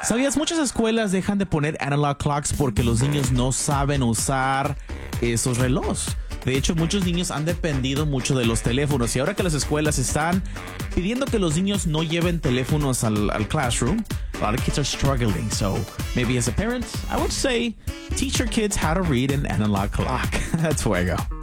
¿Sabías? Muchas escuelas dejan de poner analog clocks porque los niños no saben usar esos relojes. De hecho, muchos niños han dependido mucho de los teléfonos y ahora que las escuelas están pidiendo que los niños no lleven teléfonos al classroom, a lot of kids are struggling. So maybe as a parent, I would say teach your kids how to read an analog clock. That's where I go.